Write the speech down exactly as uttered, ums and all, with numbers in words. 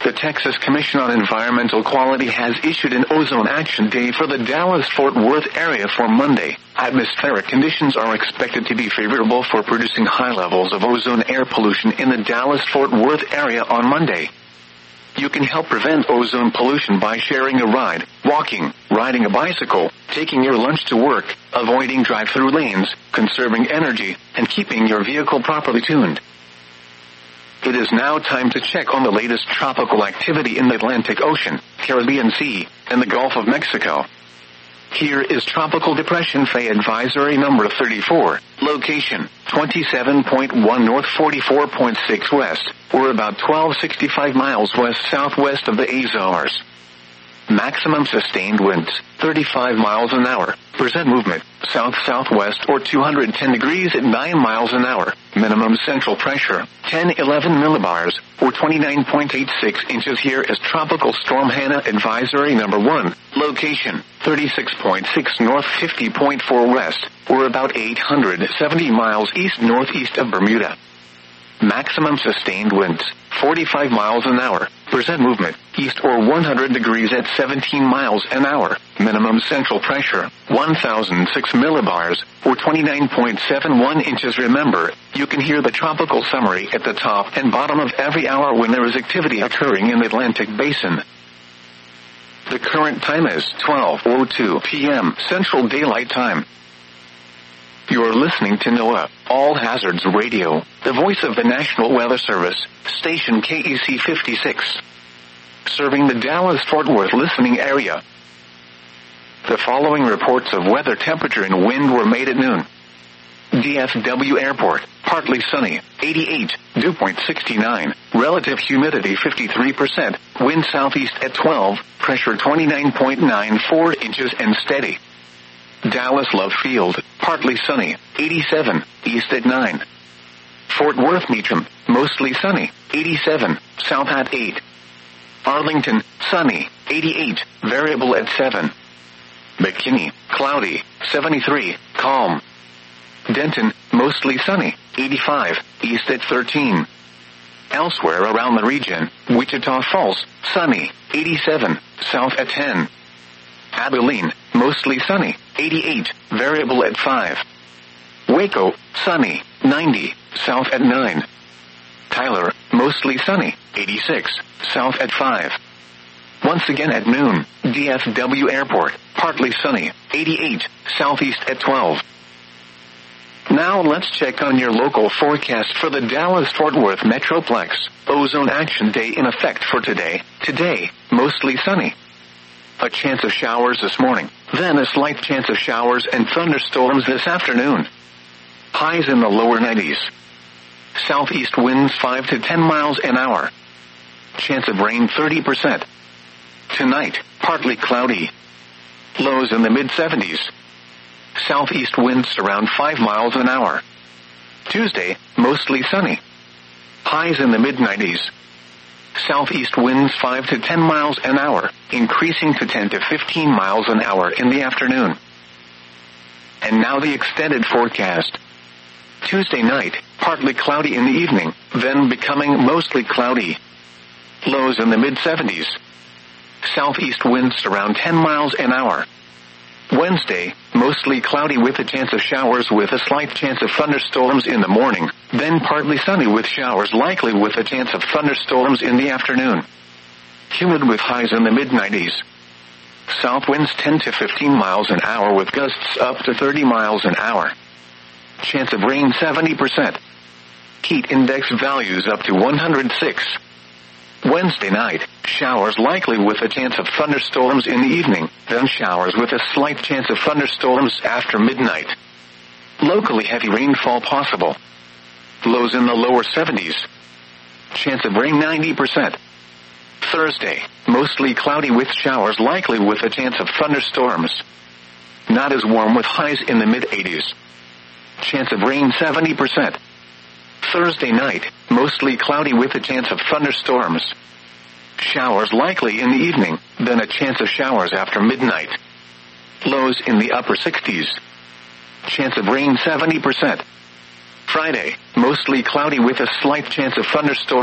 The Texas Commission on Environmental Quality has issued an ozone action day for the Dallas-Fort Worth area for Monday. Atmospheric conditions are expected to be favorable for producing high levels of ozone air pollution in the Dallas-Fort Worth area on Monday. You can help prevent ozone pollution by sharing a ride, walking, riding a bicycle, taking your lunch to work, avoiding drive-through lanes, conserving energy, and keeping your vehicle properly tuned. It is now time to check on the latest tropical activity in the Atlantic Ocean, Caribbean Sea, and the Gulf of Mexico. Here is Tropical Depression Faye Advisory Number thirty-four, location twenty-seven point one north, forty-four point six west, or about twelve sixty-five miles west-southwest of the Azores. Maximum sustained winds, thirty-five miles an hour. Percent movement, south-southwest or two hundred ten degrees at nine miles an hour. Minimum central pressure, ten eleven millibars, or twenty-nine point eight six inches. Here is Tropical Storm Hannah Advisory Number one, location thirty-six point six north, fifty point four west, or about eight hundred seventy miles east-northeast of Bermuda. Maximum sustained winds, forty-five miles an hour. Percent movement, east or one hundred degrees at seventeen miles an hour. Minimum central pressure, one thousand six millibars, or twenty-nine point seven one inches. Remember, you can hear the tropical summary at the top and bottom of every hour when there is activity occurring in the Atlantic Basin. The current time is twelve oh two p.m. Central Daylight Time. You're listening to NOAA, All Hazards Radio, the voice of the National Weather Service, station K E C fifty-six. Serving the Dallas-Fort Worth listening area. The following reports of weather, temperature, and wind were made at noon. D F W Airport, partly sunny, eighty-eight, dew point sixty-nine, relative humidity fifty-three percent, wind southeast at twelve, pressure twenty-nine point nine four inches and steady. Dallas Love Field, partly sunny, eighty-seven, east at nine. Fort Worth Meacham, mostly sunny, eighty-seven, south at eight. Arlington, sunny, eighty-eight, variable at seven. McKinney, cloudy, seventy-three, calm. Denton, mostly sunny, eighty-five, east at thirteen. Elsewhere around the region, Wichita Falls, sunny, eighty-seven, south at ten. Abilene, mostly sunny, eighty-eight, variable at five. Waco, sunny, ninety, south at nine. Tyler, mostly sunny, eighty-six, south at five. Once again at noon, D F W Airport, partly sunny, eighty-eight, southeast at twelve. Now let's check on your local forecast for the Dallas-Fort Worth Metroplex. Ozone Action Day in effect for today. Today, mostly sunny. A chance of showers this morning, then a slight chance of showers and thunderstorms this afternoon. Highs in the lower nineties. Southeast winds five to ten miles an hour. Chance of rain thirty percent. Tonight, partly cloudy. Lows in the mid-seventies. Southeast winds around five miles an hour. Tuesday, mostly sunny. Highs in the mid-nineties. Southeast winds five to ten miles an hour, increasing to ten to fifteen miles an hour in the afternoon. And now the extended forecast. Tuesday night, partly cloudy in the evening, then becoming mostly cloudy. Lows in the mid-seventies. Southeast winds around ten miles an hour. Wednesday, mostly cloudy with a chance of showers with a slight chance of thunderstorms in the morning, then partly sunny with showers likely with a chance of thunderstorms in the afternoon. Humid with highs in the mid-nineties. South winds ten to fifteen miles an hour with gusts up to thirty miles an hour. Chance of rain seventy percent. Heat index values up to one hundred six. Wednesday night, showers likely with a chance of thunderstorms in the evening, then showers with a slight chance of thunderstorms after midnight. Locally heavy rainfall possible. Lows in the lower seventies. Chance of rain ninety percent. Thursday, mostly cloudy with showers likely with a chance of thunderstorms. Not as warm with highs in the mid-eighties. Chance of rain seventy percent. Thursday night, mostly cloudy with a chance of thunderstorms. Showers likely in the evening, then a chance of showers after midnight. Lows in the upper sixties. Chance of rain seventy percent. Friday, mostly cloudy with a slight chance of thunderstorms.